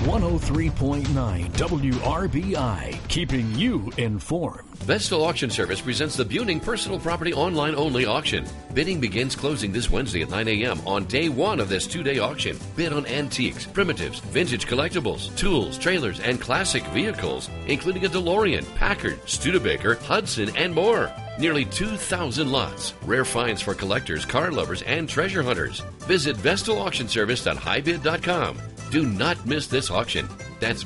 103.9 WRBI, keeping you informed. Vestal Auction Service presents the Buning Personal Property Online Only Auction. Bidding begins closing this Wednesday at 9 a.m. on day one of this two-day auction. Bid on antiques, primitives, vintage collectibles, tools, trailers, and classic vehicles, including a DeLorean, Packard, Studebaker, Hudson, and more. Nearly 2,000 lots. Rare finds for collectors, car lovers, and treasure hunters. Visit VestalAuctionService.highbid.com. Do not miss this auction. That's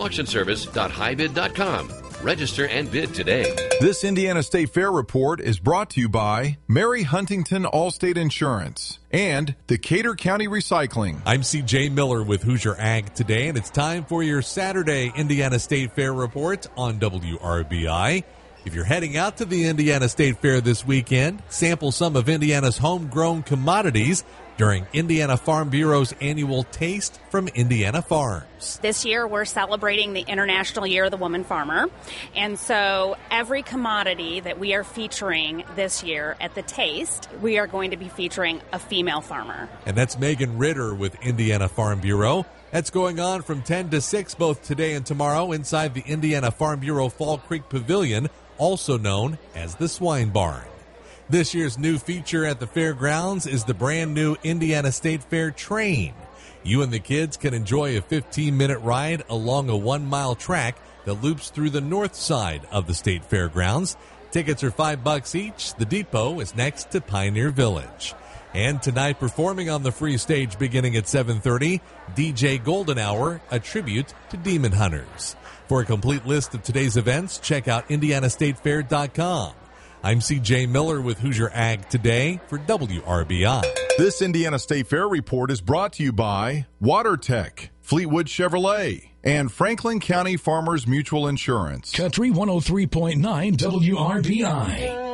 VestalAuctionService.highbid.com. Register and bid today. This Indiana State Fair report is brought to you by Mary Huntington Allstate Insurance and Decatur County Recycling. I'm CJ Miller with Hoosier Ag Today, and it's time for your Saturday Indiana State Fair report on WRBI. If you're heading out to the Indiana State Fair this weekend, sample some of Indiana's homegrown commodities during Indiana Farm Bureau's annual Taste from Indiana Farms. This year we're celebrating the International Year of the Woman Farmer, and so every commodity that we are featuring this year at the Taste, we are going to be featuring a female farmer. And that's Megan Ritter with Indiana Farm Bureau. That's going on from 10 to 6 both today and tomorrow inside the Indiana Farm Bureau Fall Creek Pavilion, also known as the Swine Barn. This year's new feature at the fairgrounds is the brand new Indiana State Fair train. You and the kids can enjoy a 15-minute ride along a 1-mile track that loops through the north side of the state fairgrounds. Tickets are $5 each. The depot is next to Pioneer Village. And tonight, performing on the free stage beginning at 7:30, DJ Golden Hour, a tribute to Demon Hunters. For a complete list of today's events, check out IndianaStateFair.com. I'm CJ Miller with Hoosier Ag Today for WRBI. This Indiana State Fair report is brought to you by WaterTech, Fleetwood Chevrolet, and Franklin County Farmers Mutual Insurance. Country 103.9 WRBI.